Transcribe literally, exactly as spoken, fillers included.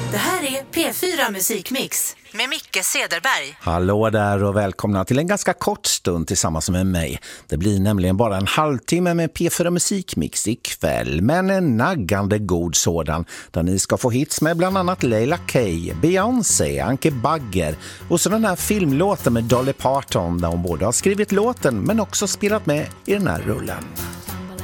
Det här är P fyra Musikmix med Micke Cederberg. Hallå där och välkomna till en ganska kort stund tillsammans med mig. Det blir nämligen bara en halvtimme med P fyra Musikmix ikväll, men en naggande god sådan, där ni ska få hits med bland annat Leila K, Beyoncé, Anke Bagger och så den här filmlåten med Dolly Parton där hon både har skrivit låten men också spelat med i den här rullen.